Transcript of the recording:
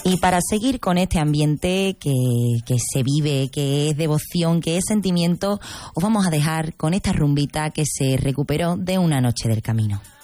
Y para seguir con este ambiente que se vive, que es devoción, que es sentimiento, os vamos a dejar con esta rumbita que se recuperó de Una noche del camino.